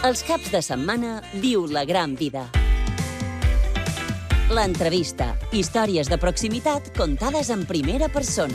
Els caps de setmana viu la gran vida. L'entrevista. Històries de proximitat contades en primera persona.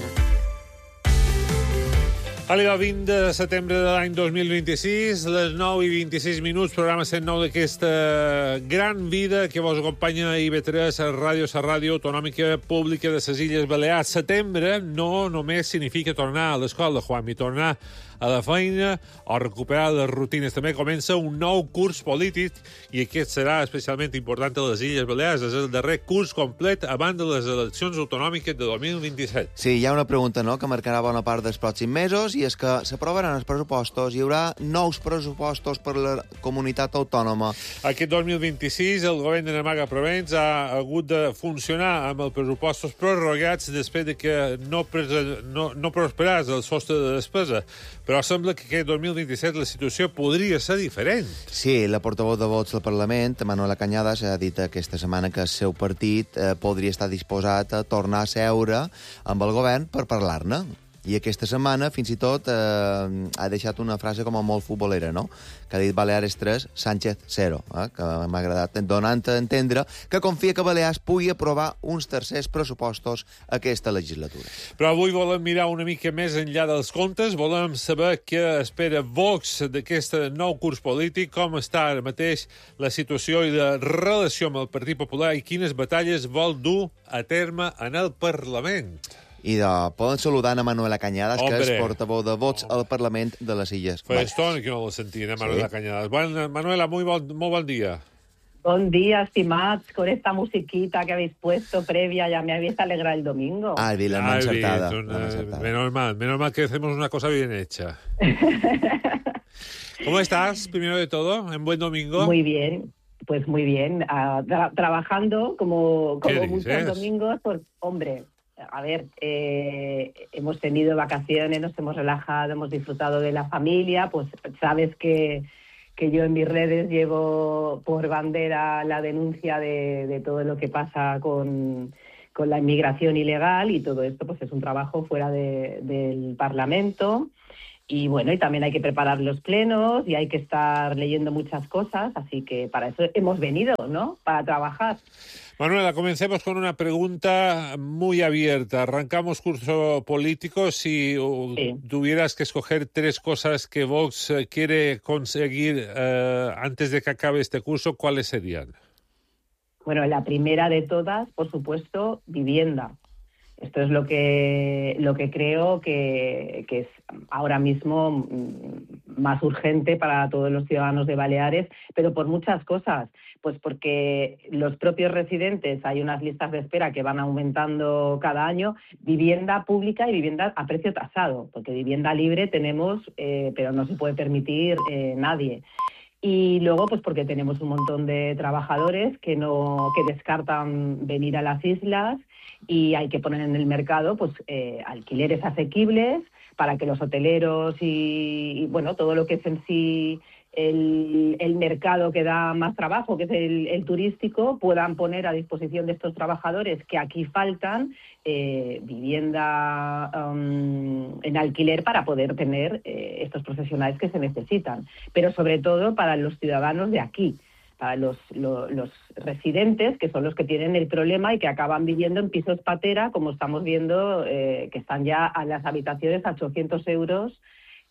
El 20 de setembre de l'any 2026, les 9:26, programa 109 d'aquesta gran vida que vos acompanya a IB3, a ràdio autonòmica pública de les Illes Balears. Setembre no només significa tornar a l'escola, Juanmi, tornar a la feina o recuperar les rutines. També comença un nou curs polític i aquest serà especialment important a les Illes Balears. És el darrer curs complet abans de les eleccions autonòmiques de 2027. Sí, hi ha una pregunta, no?, que marcarà bona part dels pròxims mesos, i és que s'aprovaran els pressupostos, hi haurà nous pressupostos per la comunitat autònoma. Aquest 2026 el govern de Namaga Provence ha hagut de funcionar amb els pressupostos prorrogats després de que no prosperàs el sostre de despesa. Però sembla que aquest 2027 la situació podria ser diferent. Sí, la portaveu de Vots del Parlament, Manuela Cañadas, ha dit aquesta setmana que el seu partit podria estar disposat a tornar a seure amb el govern per parlar-ne. I aquesta setmana, fins i tot, ha deixat una frase com a molt futbolera, no?, que ha dit Baleares 3, Sánchez 0, que m'ha agradat, donant a entendre que confia que Balears pugui aprovar uns tercers pressupostos aquesta legislatura. Però avui volem mirar una mica més enllà dels comptes, volem saber què espera Vox d'aquest nou curs polític, com està ara mateix la situació i la relació amb el Partit Popular i quines batalles vol dur a terme en el Parlament. I poden saludar a Manuela Cañadas, que és portaveu de Vots al Parlament de les Illes. Fa estona que no la sentia, Manuela Cañadas. Bueno, Manuela, muy buen día. Buen día, estimados, con esta musiquita que habéis puesto previa, ya me habéis alegrado el domingo. La encertada. Menos mal que hacemos una cosa bien hecha. ¿Cómo estás, primero de todo, en buen domingo? Muy bien, pues muy bien. Trabajando como muchos domingos, pues, hombre... A ver, hemos tenido vacaciones, nos hemos relajado, hemos disfrutado de la familia, pues sabes que yo en mis redes llevo por bandera la denuncia de todo lo que pasa con la inmigración ilegal, y todo esto pues es un trabajo fuera del Parlamento. Y bueno, y también hay que preparar los plenos y hay que estar leyendo muchas cosas, así que para eso hemos venido, ¿no?, para trabajar. Manuela, comencemos con una pregunta muy abierta. Arrancamos curso político. Si tuvieras que escoger 3 cosas que Vox quiere conseguir antes de que acabe este curso, ¿cuáles serían? Bueno, la primera de todas, por supuesto, vivienda. Esto es lo que creo que es ahora mismo más urgente para todos los ciudadanos de Baleares, pero por muchas cosas. Pues porque los propios residentes, hay unas listas de espera que van aumentando cada año, vivienda pública y vivienda a precio tasado, porque vivienda libre tenemos, pero no se puede permitir nadie. Y luego, pues porque tenemos un montón de trabajadores que descartan venir a las islas, y hay que poner en el mercado pues alquileres asequibles para que los hoteleros y bueno, todo lo que es en sí el mercado que da más trabajo, que es el turístico, puedan poner a disposición de estos trabajadores que aquí faltan vivienda en alquiler para poder tener estos profesionales que se necesitan. Pero sobre todo para los ciudadanos de aquí, para los residentes, que son los que tienen el problema y que acaban viviendo en pisos patera, como estamos viendo, que están ya a las habitaciones a 800 euros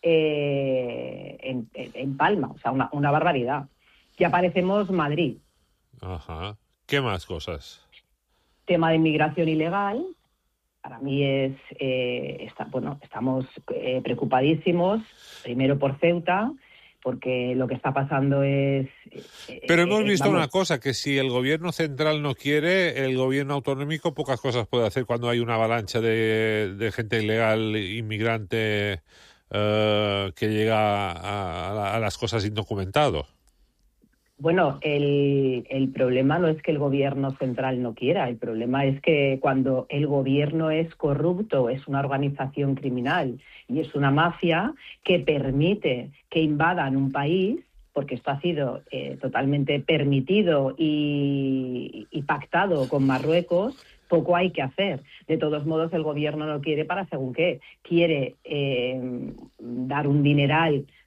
en Palma. O sea, una barbaridad. Ya parecemos Madrid. Ajá. ¿Qué más cosas? Tema de inmigración ilegal. Para mí estamos preocupadísimos, primero por Ceuta, porque lo que está pasando es... Pero hemos visto una cosa, que si el gobierno central no quiere, el gobierno autonómico pocas cosas puede hacer cuando hay una avalancha de gente ilegal, inmigrante, que llega a las cosas indocumentado. Bueno, el problema no es que el gobierno central no quiera, el problema es que cuando el gobierno es corrupto, es una organización criminal y es una mafia que permite que invadan un país, porque esto ha sido totalmente permitido y pactado con Marruecos, poco hay que hacer. De todos modos, el gobierno no quiere para según qué. Quiere dar un dineral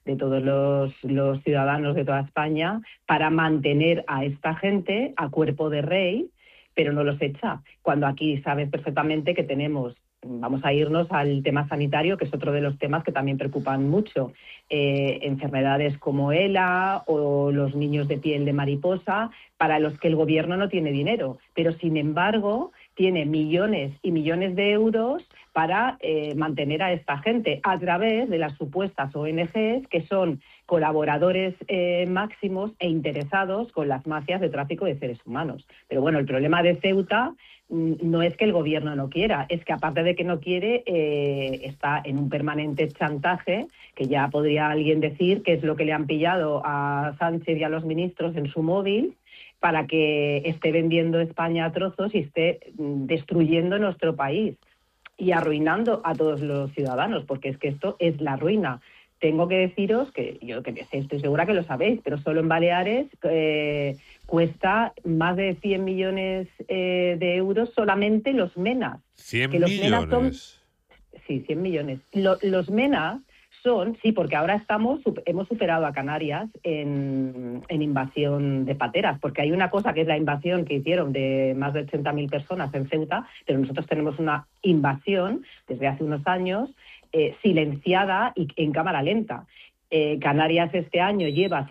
de todos los ciudadanos de toda España para mantener a esta gente a cuerpo de rey, pero no los echa. Cuando aquí sabes perfectamente que tenemos, vamos a irnos al tema sanitario, que es otro de los temas que también preocupan mucho, enfermedades como ELA o los niños de piel de mariposa, para los que el gobierno no tiene dinero, pero sin embargo tiene millones y millones de euros para mantener a esta gente a través de las supuestas ONGs que son colaboradores máximos e interesados con las mafias de tráfico de seres humanos. Pero bueno, el problema de Ceuta no es que el gobierno no quiera, es que aparte de que no quiere, está en un permanente chantaje, que ya podría alguien decir que es lo que le han pillado a Sánchez y a los ministros en su móvil, para que esté vendiendo España a trozos y esté destruyendo nuestro país y arruinando a todos los ciudadanos, porque es que esto es la ruina. Tengo que deciros que yo que sé, estoy segura que lo sabéis, pero solo en Baleares cuesta más de 100 millones de euros solamente los MENAs. 100 que los millones. MENAs sí, 100 millones. Los MENAs son, sí, porque ahora hemos superado a Canarias en invasión de pateras, porque hay una cosa que es la invasión que hicieron de más de 80.000 personas en Ceuta, pero nosotros tenemos una invasión desde hace unos años silenciada y en cámara lenta. Canarias este año lleva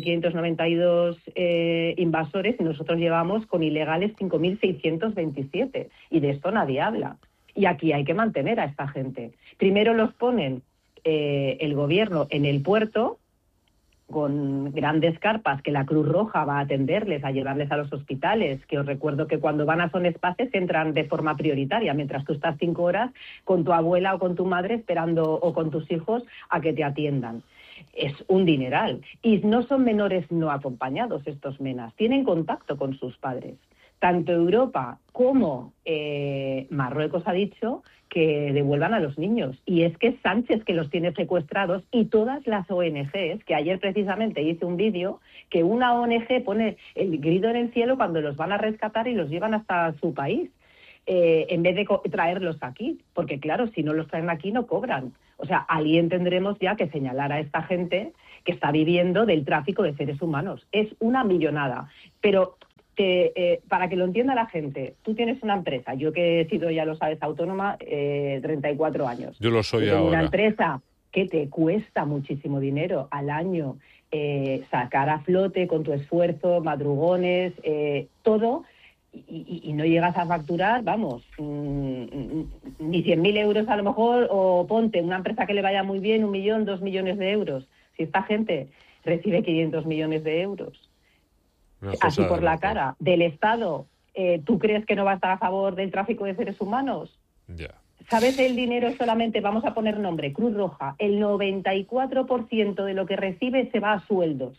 5.592 invasores y nosotros llevamos con ilegales 5.627, y de esto nadie habla. Y aquí hay que mantener a esta gente. Primero los ponen el gobierno en el puerto con grandes carpas que la Cruz Roja va a atenderles, a llevarles a los hospitales, que os recuerdo que cuando van a Son Espaces entran de forma prioritaria, mientras tú estás 5 horas con tu abuela o con tu madre esperando, o con tus hijos, a que te atiendan. Es un dineral. Y no son menores no acompañados estos MENAs, tienen contacto con sus padres. Tanto Europa como Marruecos ha dicho que devuelvan a los niños. Y es que es Sánchez que los tiene secuestrados, y todas las ONGs, que ayer precisamente hice un vídeo, que una ONG pone el grito en el cielo cuando los van a rescatar y los llevan hasta su país, en vez de traerlos aquí. Porque claro, si no los traen aquí no cobran. O sea, alguien tendremos ya que señalar a esta gente que está viviendo del tráfico de seres humanos. Es una millonada. Pero para que lo entienda la gente, tú tienes una empresa, yo que he sido, ya lo sabes, autónoma 34 años. Yo lo soy ahora. Una ahora. empresa que te cuesta muchísimo dinero al año sacar a flote con tu esfuerzo, madrugones, todo, y no llegas a facturar, vamos, ni 100.000 euros a lo mejor, o ponte una empresa que le vaya muy bien, 1 millón, 2 millones de euros. Si esta gente recibe 500 millones de euros, así por la cara, del Estado, ¿tú crees que no va a estar a favor del tráfico de seres humanos? Ya. ¿Sabes el dinero solamente? Vamos a poner nombre, Cruz Roja. El 94% de lo que recibe se va a sueldos.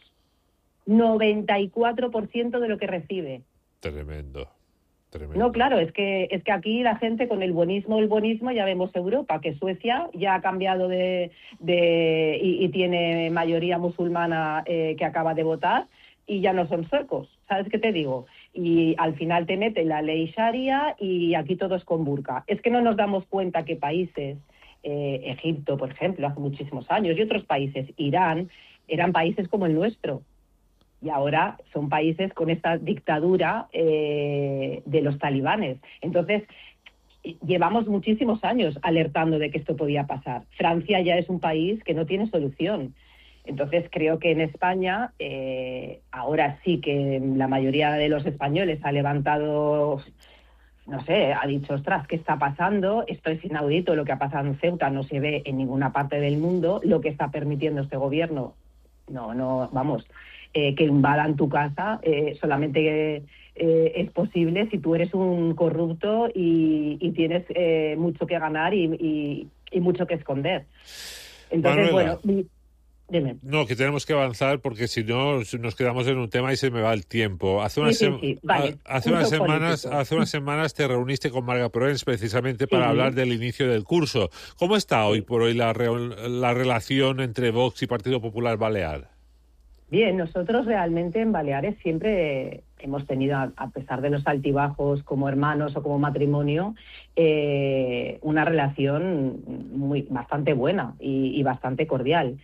94% de lo que recibe. Tremendo. No, claro, es que aquí la gente con el buenismo, ya vemos Europa, que Suecia ya ha cambiado y tiene mayoría musulmana que acaba de votar, y ya no son suecos, ¿sabes qué te digo? Y al final te mete la ley Sharia y aquí todo es con burka. Es que no nos damos cuenta que países, Egipto, por ejemplo, hace muchísimos años, y otros países, Irán, eran países como el nuestro. Y ahora son países con esta dictadura de los talibanes. Entonces, llevamos muchísimos años alertando de que esto podía pasar. Francia ya es un país que no tiene solución. Entonces, creo que en España, ahora sí que la mayoría de los españoles ha levantado, no sé, ha dicho, ostras, ¿qué está pasando? Esto es inaudito, lo que ha pasado en Ceuta no se ve en ninguna parte del mundo. Lo que está permitiendo este gobierno, vamos, que invadan tu casa, solamente es posible si tú eres un corrupto y tienes mucho que ganar y mucho que esconder. Entonces, Manuela, bueno, dime. No, que tenemos que avanzar porque si no nos quedamos en un tema y se me va el tiempo. Hace unas semanas te reuniste con Marga Proens precisamente para hablar del inicio del curso. ¿Cómo está hoy por hoy la relación entre Vox y Partido Popular Balear? Bien, nosotros realmente en Baleares siempre hemos tenido, a pesar de los altibajos como hermanos o como matrimonio, una relación bastante buena y bastante cordial.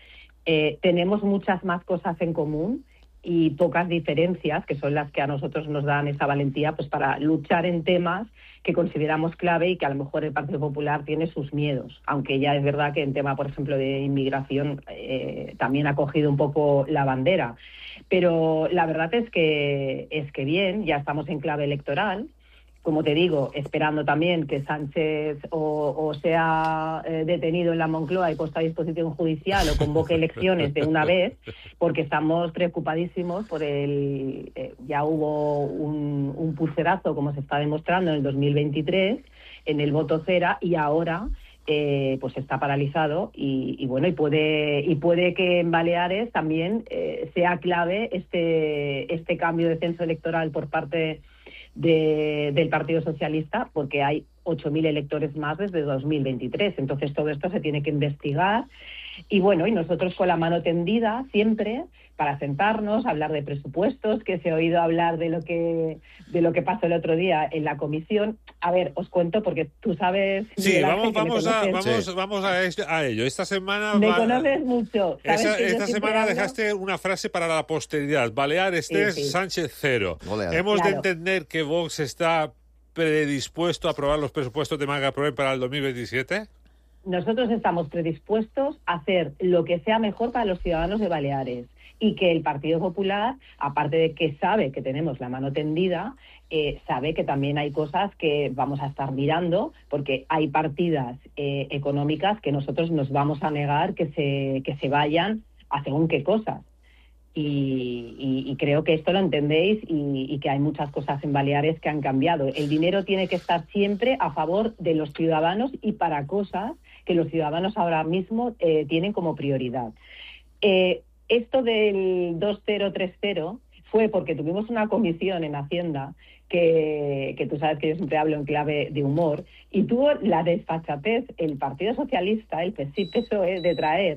tenemos muchas más cosas en común y pocas diferencias, que son las que a nosotros nos dan esa valentía pues para luchar en temas que consideramos clave y que a lo mejor el Partido Popular tiene sus miedos, aunque ya es verdad que en tema, por ejemplo, de inmigración también ha cogido un poco la bandera. Pero la verdad es que bien, ya estamos en clave electoral. Como te digo, esperando también que Sánchez o sea detenido en la Moncloa y puesto a disposición judicial o convoque elecciones de una vez, porque estamos preocupadísimos por ya hubo un pulserazo, como se está demostrando en el 2023, en el voto cera, y ahora pues está paralizado y puede que en Baleares también sea clave este cambio de censo electoral por parte del Partido Socialista, porque hay 8.000 electores más desde 2023. Entonces todo esto se tiene que investigar y nosotros con la mano tendida siempre para sentarnos, hablar de presupuestos, que se ha oído hablar de lo que pasó el otro día en la comisión. A ver, os cuento porque tú sabes... Sí, vamos a ello. Esta semana... Me conoces mucho. Esta semana dejaste una frase para la posteridad. Baleares 3, sí. Sánchez 0. Hemos de entender que Vox está predispuesto a aprobar los presupuestos de Magaproven para el 2027. Nosotros estamos predispuestos a hacer lo que sea mejor para los ciudadanos de Baleares y que el Partido Popular, aparte de que sabe que tenemos la mano tendida, sabe que también hay cosas que vamos a estar mirando, porque hay partidas económicas que nosotros nos vamos a negar que se vayan a según qué cosas. Y creo que esto lo entendéis y que hay muchas cosas en Baleares que han cambiado. El dinero tiene que estar siempre a favor de los ciudadanos y para cosas que los ciudadanos ahora mismo tienen como prioridad. Esto del 2-0-3-0 fue porque tuvimos una comisión en Hacienda que tú sabes que yo siempre hablo en clave de humor, y tuvo la desfachatez el Partido Socialista, el PSOE, de traer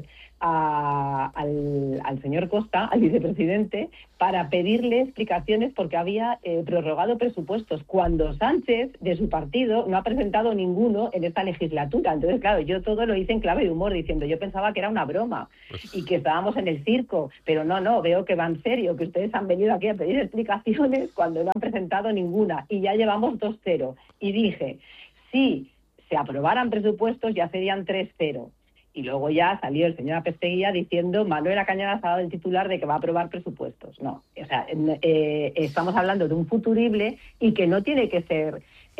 al señor Costa, al vicepresidente, para pedirle explicaciones porque había prorrogado presupuestos, cuando Sánchez, de su partido, no ha presentado ninguno en esta legislatura. Entonces, claro, yo todo lo hice en clave de humor, diciendo, yo pensaba que era una broma y que estábamos en el circo, pero no, veo que va en serio, que ustedes han venido aquí a pedir explicaciones cuando no han presentado ninguna, y ya llevamos 2-0. Y dije, si se aprobaran presupuestos ya serían 3-0. Y luego ya salió el señor Apesteguía diciendo, Manuela Cañadas ha dado el titular de que va a aprobar presupuestos. No, o sea, estamos hablando de un futurible y que no tiene que ser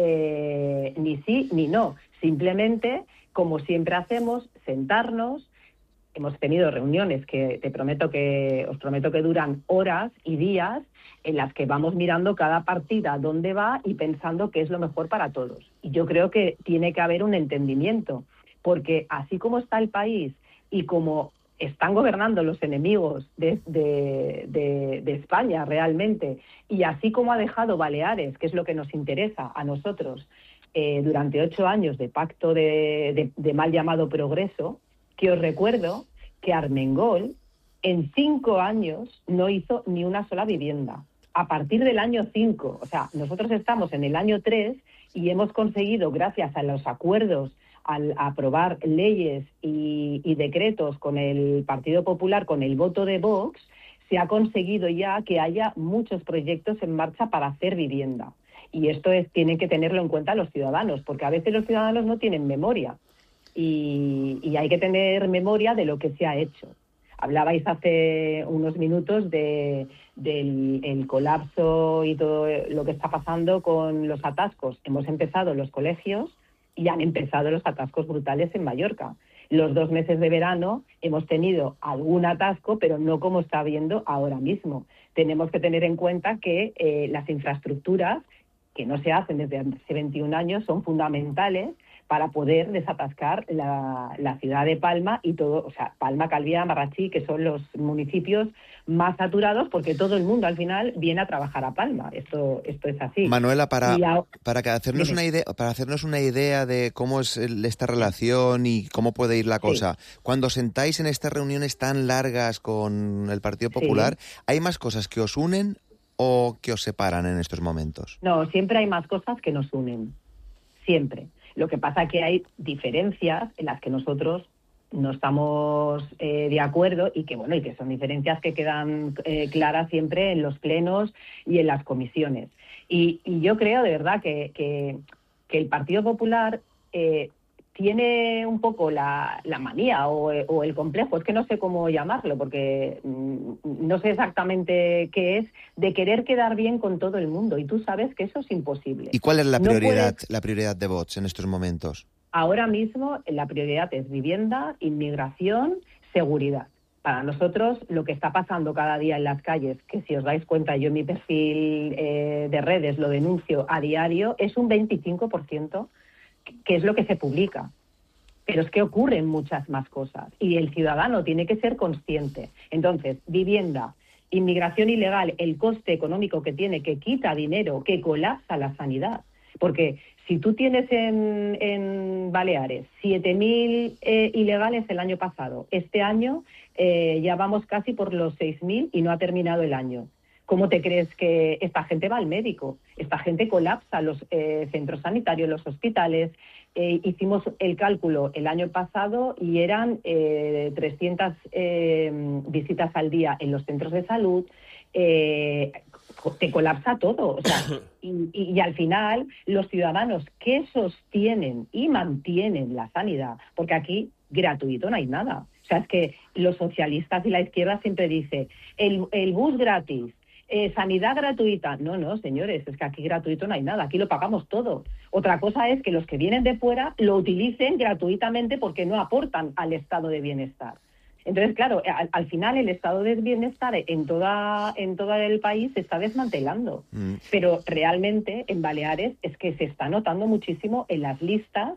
ni sí ni no. Simplemente, como siempre hacemos, sentarnos. Hemos tenido reuniones que os prometo que duran horas y días, en las que vamos mirando cada partida, dónde va y pensando qué es lo mejor para todos. Y yo creo que tiene que haber un entendimiento. Porque así como está el país y como están gobernando los enemigos de España realmente, y así como ha dejado Baleares, que es lo que nos interesa a nosotros, durante 8 años de pacto de mal llamado progreso, que os recuerdo que Armengol en 5 años no hizo ni una sola vivienda. A partir del año 5, o sea, nosotros estamos en el año 3 y hemos conseguido, gracias a los acuerdos, al aprobar leyes y decretos con el Partido Popular, con el voto de Vox, se ha conseguido ya que haya muchos proyectos en marcha para hacer vivienda. Y esto tienen que tenerlo en cuenta los ciudadanos, porque a veces los ciudadanos no tienen memoria y hay que tener memoria de lo que se ha hecho. Hablabais hace unos minutos del colapso y todo lo que está pasando con los atascos. Hemos empezado los colegios y han empezado los atascos brutales en Mallorca. Los 2 meses de verano hemos tenido algún atasco, pero no como está habiendo ahora mismo. Tenemos que tener en cuenta que las infraestructuras, que no se hacen desde hace 21 años, son fundamentales para poder desatascar la ciudad de Palma y todo, o sea, Palma, Calviá, Marratxí, que son los municipios más saturados, porque todo el mundo al final viene a trabajar a Palma. Esto es así. Manuela, para hacernos una idea de cómo es esta relación y cómo puede ir la cosa, cuando sentáis en estas reuniones tan largas con el Partido Popular, ¿hay más cosas que os unen o que os separan en estos momentos? No, siempre hay más cosas que nos unen. Siempre. Lo que pasa es que hay diferencias en las que nosotros no estamos de acuerdo y que, bueno, y que son diferencias que quedan claras siempre en los plenos y en las comisiones. Y yo creo de verdad que el Partido Popular tiene un poco la manía o el complejo, es que no sé cómo llamarlo, porque no sé exactamente qué es, de querer quedar bien con todo el mundo. Y tú sabes que eso es imposible. ¿Y cuál es la No prioridad, puedes- la prioridad de Vox en estos momentos? Ahora mismo la prioridad es vivienda, inmigración, seguridad. Para nosotros, lo que está pasando cada día en las calles, que si os dais cuenta, yo en mi perfil de redes lo denuncio a diario, es un 25%, que es lo que se publica. Pero es que ocurren muchas más cosas y el ciudadano tiene que ser consciente. Entonces, vivienda, inmigración ilegal, el coste económico que tiene, que quita dinero, que colapsa la sanidad. Porque si tú tienes en Baleares 7.000 ilegales el año pasado, este año ya vamos casi por los 6.000 y no ha terminado el año. ¿Cómo te crees que esta gente va al médico? Esta gente colapsa los centros sanitarios, los hospitales. Hicimos el cálculo el año pasado y eran 300 visitas al día en los centros de salud. Te colapsa todo. O sea, y al final los ciudadanos que sostienen y mantienen la sanidad, porque aquí gratuito no hay nada. O sea, es que los socialistas y la izquierda siempre dicen el bus gratis, sanidad gratuita. No, señores, es que aquí gratuito no hay nada, aquí lo pagamos todo. Otra cosa es que los que vienen de fuera lo utilicen gratuitamente porque no aportan al estado de bienestar. Entonces, claro, al final el estado de bienestar en todo el país se está desmantelando. Pero realmente en Baleares es que se está notando muchísimo en las listas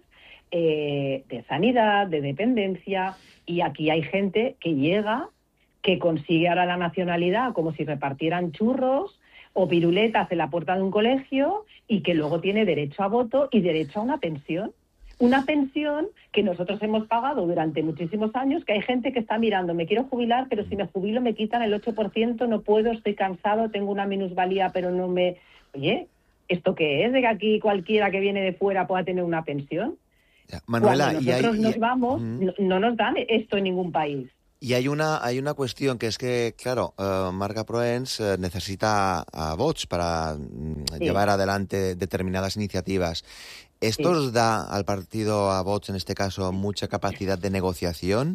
de sanidad, de dependencia, y aquí hay gente que llega, que consigue ahora la nacionalidad como si repartieran churros o piruletas en la puerta de un colegio y que luego tiene derecho a voto y derecho a una pensión. Una pensión que nosotros hemos pagado durante muchísimos años, que hay gente que está mirando, me quiero jubilar, pero si me jubilo me quitan el 8%, no puedo, estoy cansado, tengo una minusvalía, pero no me... Oye, ¿esto qué es? ¿De que aquí cualquiera que viene de fuera pueda tener una pensión? Manuela, Cuando nosotros nos vamos, no nos dan esto en ningún país. Y hay una cuestión que es que, claro, Marga Proens necesita a Vox para llevar adelante determinadas iniciativas. ¿Esto os da al partido, a Vox en este caso, mucha capacidad de negociación?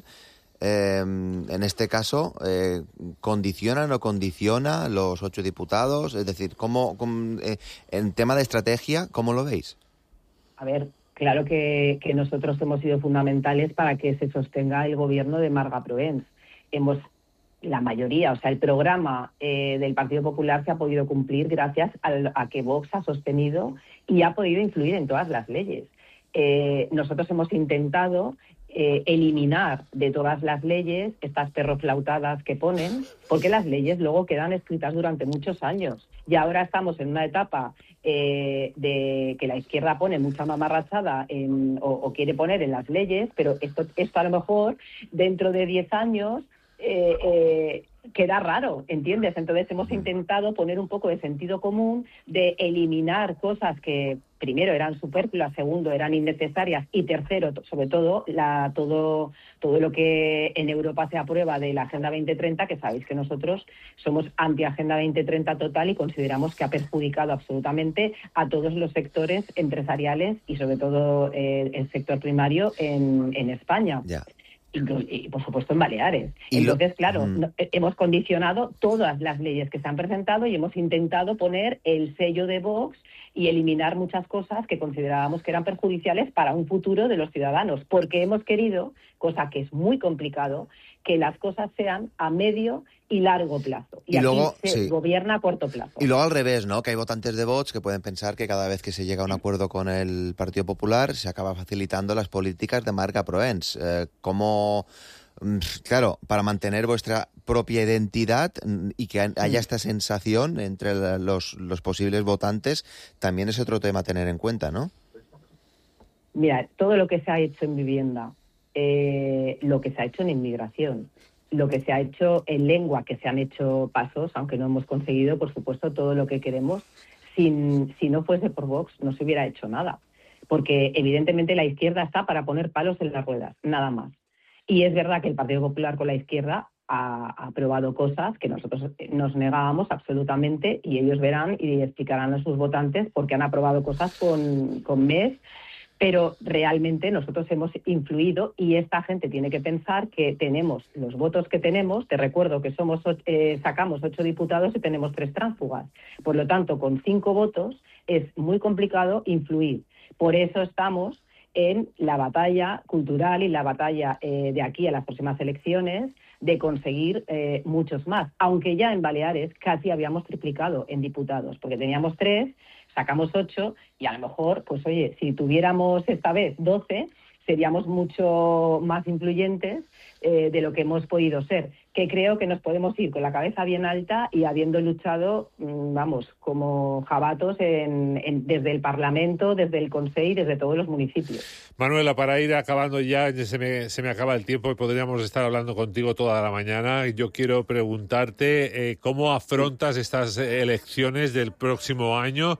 En este caso, ¿condiciona o no condiciona los 8 diputados? Es decir, en tema de estrategia, ¿cómo lo veis? A ver, claro que nosotros hemos sido fundamentales para que se sostenga el gobierno de Marga Proens. La mayoría, o sea, el programa del Partido Popular se ha podido cumplir gracias a que Vox ha sostenido y ha podido influir en todas las leyes. Nosotros hemos intentado eliminar de todas las leyes estas perroflautadas que ponen, porque las leyes luego quedan escritas durante muchos años. Y ahora estamos en una etapa de que la izquierda pone mucha mamarrachada o quiere poner en las leyes, pero esto a lo mejor dentro de 10 años queda raro, ¿entiendes? Entonces hemos intentado poner un poco de sentido común, de eliminar cosas que primero eran superfluas, segundo eran innecesarias y tercero, sobre todo, todo lo que en Europa se aprueba de la Agenda 2030, que sabéis que nosotros somos anti-Agenda 2030 total y consideramos que ha perjudicado absolutamente a todos los sectores empresariales y sobre todo el sector primario en España. Ya. Y por supuesto en Baleares. Entonces, claro, hemos condicionado todas las leyes que se han presentado y hemos intentado poner el sello de Vox y eliminar muchas cosas que considerábamos que eran perjudiciales para un futuro de los ciudadanos, porque hemos querido, cosa que es muy complicado, que las cosas sean a medio y largo plazo. Y aquí luego se gobierna a corto plazo. Y luego al revés, ¿no? Que hay votantes de Vox que pueden pensar que cada vez que se llega a un acuerdo con el Partido Popular se acaba facilitando las políticas de Marga Proens. Claro, para mantener vuestra propia identidad y que haya esta sensación entre los posibles votantes, también es otro tema a tener en cuenta, ¿no? Mira, todo lo que se ha hecho en vivienda, lo que se ha hecho en inmigración, lo que se ha hecho en lengua, que se han hecho pasos, aunque no hemos conseguido, por supuesto, todo lo que queremos. Si no fuese por Vox, no se hubiera hecho nada. Porque, evidentemente, la izquierda está para poner palos en las ruedas, nada más. Y es verdad que el Partido Popular con la izquierda ha aprobado cosas que nosotros nos negábamos absolutamente, y ellos verán y explicarán a sus votantes por qué han aprobado cosas con MES, pero realmente nosotros hemos influido, y esta gente tiene que pensar que tenemos los votos que tenemos. Te recuerdo que sacamos 8 diputados y tenemos 3 tránsfugas. Por lo tanto, con 5 votos es muy complicado influir. Por eso estamos en la batalla cultural y la batalla de aquí a las próximas elecciones de conseguir muchos más, aunque ya en Baleares casi habíamos triplicado en diputados, porque teníamos 3, sacamos 8, y a lo mejor, pues oye, si tuviéramos esta vez 12, seríamos mucho más influyentes de lo que hemos podido ser, que creo que nos podemos ir con la cabeza bien alta y habiendo luchado, vamos, como jabatos desde el Parlamento, desde el Consell y desde todos los municipios. Manuela, para ir acabando ya, se me acaba el tiempo y podríamos estar hablando contigo toda la mañana. Yo quiero preguntarte cómo afrontas estas elecciones del próximo año.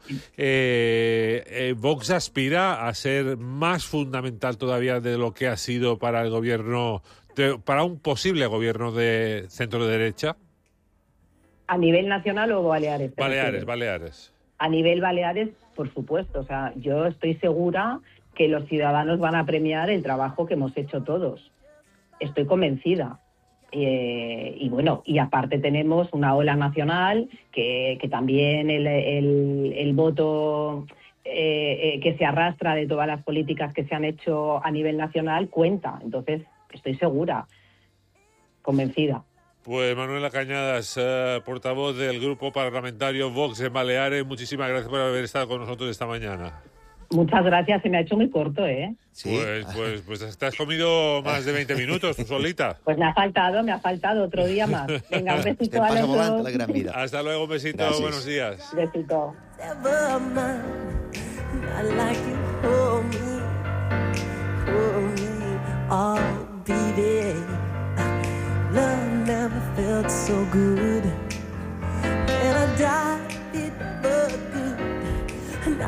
¿Vox aspira a ser más fundamental todavía de lo que ha sido para el gobierno, para un posible gobierno de centro-derecha? ¿A nivel nacional o Baleares? Baleares. A nivel Baleares, por supuesto. O sea, yo estoy segura que los ciudadanos van a premiar el trabajo que hemos hecho todos. Estoy convencida. Y bueno, y aparte tenemos una ola nacional que también el voto que se arrastra de todas las políticas que se han hecho a nivel nacional cuenta. Entonces, estoy segura, convencida. Pues Manuela Cañadas, portavoz del Grupo Parlamentario Vox en Baleares, muchísimas gracias por haber estado con nosotros esta mañana. Muchas gracias, se me ha hecho muy corto, ¿eh? Sí. Pues te has comido más de 20 minutos, tú solita. Pues me ha faltado otro día más. Venga, un besito a los dos. La gran vida. Hasta luego, un besito, Gracias. buenos días. Un besito. Love never felt so good.